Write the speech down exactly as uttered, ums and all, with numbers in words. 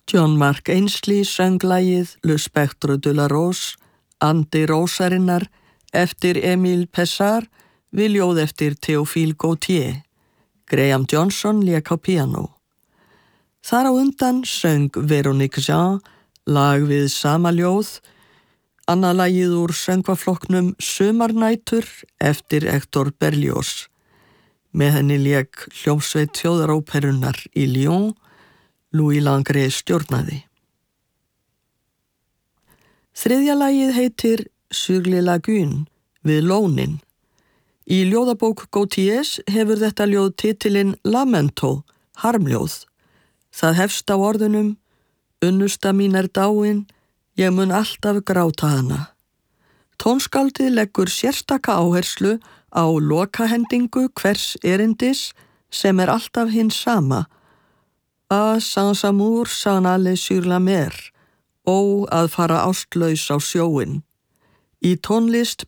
John Mark Ainsley söng lagið Le Spectre de la Rose, Andi Rósarinnar, eftir Émile Pessard, við ljóð eftir Théophile Gautier. Graham Johnson lék á píanó. Þar á undan söng Véronique Jean lag við sama ljóð, annað lagið úr söngvaflokknum Sumarnætur eftir Hector Berlioz. Með henni lék hljómsveit þjóðaróperunnar í Lyon, Louis Langrée stjórnaði. Þriðja lagið heitir Sur les lagunes, við lónin. Í ljóðabók Gautiers hefur þetta ljóð titilinn Lamento, harmljóð. Það hefst á orðunum Unnusta mín er dáin, ég mun alltaf gráta hana. Tónskáldið leggur sérstaka áherslu á lokahendingu hvers erindis sem er alltaf hins sama. A sans amour s'en aller sur la mer, ó að fara ástlaus á sjóin. Í tónlist